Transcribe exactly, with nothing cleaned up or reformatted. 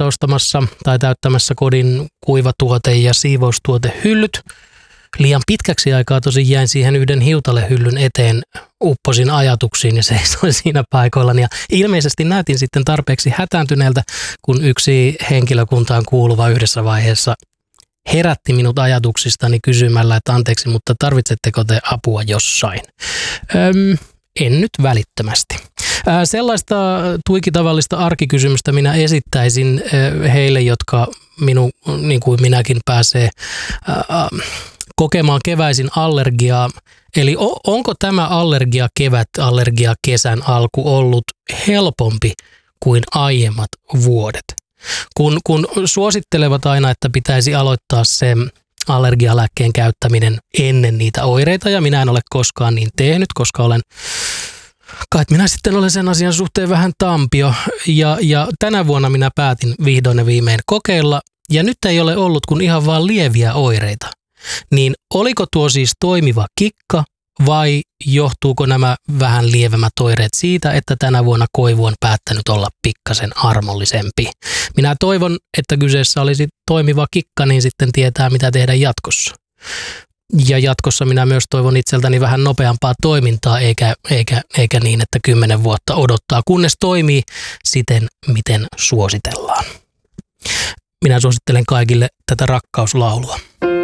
kaupassa ostamassa tai täyttämässä kodin kuivatuote- ja siivoustuotehyllyt. Liian pitkäksi aikaa tosin jäin siihen yhden hiutalehyllyn eteen, upposin ajatuksiin ja seisoin siinä paikoillani. Ja ilmeisesti näytin sitten tarpeeksi hätääntyneeltä, kun yksi henkilökuntaan kuuluva yhdessä vaiheessa herätti minut ajatuksistani kysymällä, että anteeksi, mutta tarvitsetteko te apua jossain? Öm, en nyt välittömästi. Ää, sellaista tuikitavallista arkikysymystä minä esittäisin ää, heille, jotka minu, niin kuin minäkin pääsee ää, kokemaan keväisin allergiaa. Eli o, onko tämä allergia kevät, allergia kesän alku ollut helpompi kuin aiemmat vuodet? Kun, kun suosittelevat aina, että pitäisi aloittaa se allergialääkkeen käyttäminen ennen niitä oireita, ja minä en ole koskaan niin tehnyt, koska olen, kai minä sitten olen sen asian suhteen vähän tampio, ja, ja tänä vuonna minä päätin vihdoin ja viimein kokeilla, ja nyt ei ole ollut kuin ihan vaan lieviä oireita. Niin oliko tuo siis toimiva kikka, vai johtuuko nämä vähän lievemmät oireet siitä, että tänä vuonna koivu on päättänyt olla pikkasen armollisempi? Minä toivon, että kyseessä olisi toimiva kikka, niin sitten tietää, mitä tehdä jatkossa. Ja jatkossa minä myös toivon itseltäni vähän nopeampaa toimintaa, eikä, eikä, eikä niin, että kymmenen vuotta odottaa, kunnes toimii siten, miten suositellaan. Minä suosittelen kaikille tätä rakkauslaulua.